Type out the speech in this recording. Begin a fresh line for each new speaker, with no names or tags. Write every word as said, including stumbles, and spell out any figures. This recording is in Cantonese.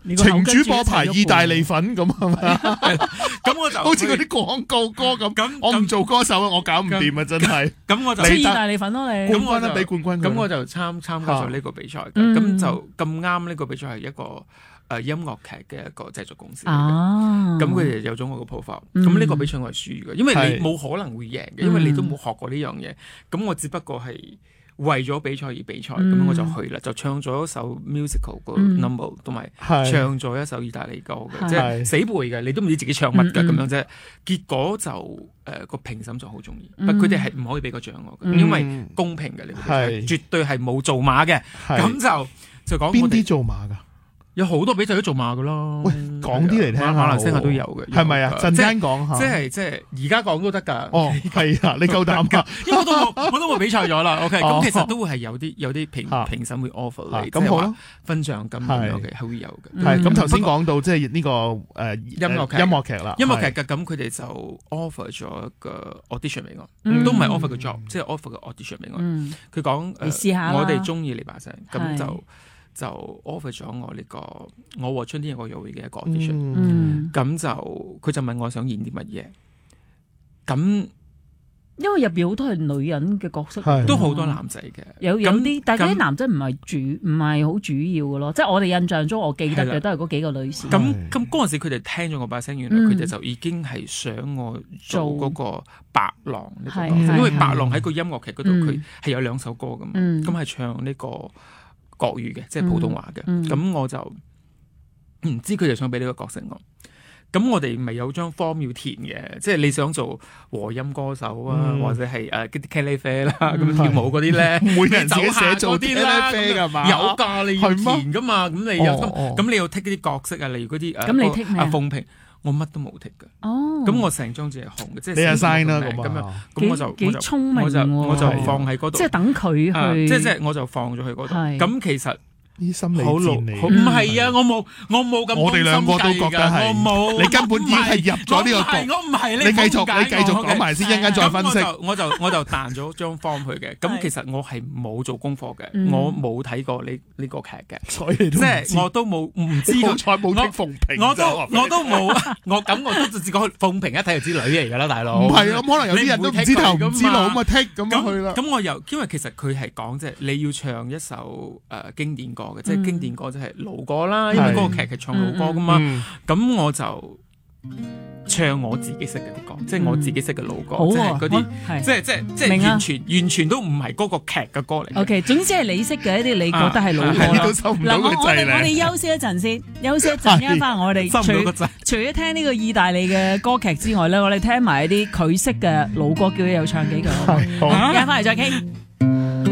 情主波牌意大利粉咁係咪？
咁我就
好似嗰啲廣告歌咁。咁我唔做歌手啊，我搞唔掂啊，真係。
咁我就
意大利粉咯你。
冠軍啦，俾冠軍。
咁我就參參加咗呢個比賽。咁就咁啱呢個比賽係一個誒音樂劇嘅一個製作公司嚟嘅。咁佢哋有咗我個 profile。咁呢個比賽我係輸嘅，因為你冇可能會贏嘅，因為你都冇學過呢樣嘢。咁我只不過係為咗比賽而比賽，咁、嗯、我就去啦，就唱咗一首 musical 個 number，同埋、嗯、唱咗一首意大利歌嘅，即係死背嘅，你都唔知自己唱乜嘅咁樣啫。結果就誒個、呃、評審就好中意，不過佢哋係唔可以俾個獎我嘅，因為公平嘅，你係絕對係冇做馬嘅。咁就就講
邊啲做馬㗎？
有好多比賽都做馬噶咯，
喂，講啲嚟聽下，
馬來西亞都有嘅，
係咪啊？陣間講下，
即係即係而家講都得噶。
哦，係啊，你夠膽噶？
因為我都冇，我都冇比賽咗啦。OK，咁其實都會係有啲有啲評評審會 offer 你，
咁好咯，
分獎金咁樣嘅，係會有嘅。
係咁頭先講到即係呢個誒
音樂劇
音樂劇啦，
音樂劇嘅咁佢哋就 offer 咗一個 audition 俾我，都唔係 offer 個 job，即係 offer 個 audition 俾我。佢講誒，我哋中意你把聲，咁就。就 offer 咗我呢、這個我和春天有個約會嘅一個 audition，咁、嗯、就佢就問我想演啲乜嘢，咁
因為入邊好多係女人嘅角色，
都好多男仔嘅，
有有啲，但係啲男仔唔係主唔係好主要嘅咯，即係我哋印象中我記得嘅都係嗰幾個女士。
咁咁嗰陣時佢哋聽咗我把聲，原來佢哋就已經係想我做嗰個白狼呢個角色，因為白狼喺個音樂劇嗰度佢係有兩首歌噶嘛，咁係、嗯、唱呢、這個。國語嘅，即係普通話嘅，咁、嗯嗯、我就唔知佢哋想俾呢個角色我。咁我哋咪有張 form 要填嘅，即係你想做和音歌手啊，嗯、或者係誒啲茄喱啡啦，咁、嗯、跳舞嗰啲咧，每人自己寫做啲啦，有噶你要填噶嘛，咁你有咁咁你要剔啲角色啊，例如嗰啲
咁你剔咩啊？
鳳萍，我乜都冇剔嘅。哦，咁我成張紙係紅嘅，即係
你 assign 啦咁
樣，咁我就
幾聰明，
我就我就放喺嗰度，
即係等佢去，
即係即係我就放咗去嗰度。咁其實。
啲心理戰嚟，
唔係啊！我冇，我冇咁。
我哋兩個都覺得係，
我冇。
你根本已經係入咗呢個局。
我唔係，
你繼續，你繼續講埋先，一陣間再分析。
我就我就彈咗張 form 去嘅。咁其實我係冇做功課嘅，我冇睇過呢呢個劇嘅，
所以即
係我都冇唔知佢。
才冇聽鳳萍，
我都我都冇，我咁我都直接講鳳萍一睇就知女嚟㗎啦，大佬。
唔係啊，可能有啲人都唔知頭唔知路咁啊，剔咁樣去啦。
咁我又因為其實佢係講即係你要唱一首誒經典歌嘅，即係經典歌。就係老歌啦，因為嗰個劇係唱老歌噶嘛，咁、嗯、我就唱我自己識嘅啲歌，嗯、即係我自己識嘅老歌，
好啊、
即係嗰啲，即係即係即係完全、啊、完全都唔係嗰個劇嘅歌嚟。O K， 總之係你識嘅一啲，你覺得係老歌啦。嗱，我我哋我哋休息一陣先，休息一陣間翻我哋除除咗聽呢個意大利嘅歌劇之外咧，我哋聽埋一啲佢識嘅老歌，叫佢又唱幾句。好，而家翻嚟再傾。